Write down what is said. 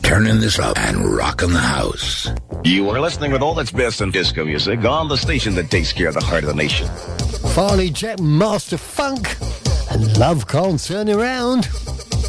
turning this up and rocking the house. You are listening with all that's best in disco music on the station that takes care of the heart of the nation. Farley Jack, Master Funk, and Love Can't Turn Around.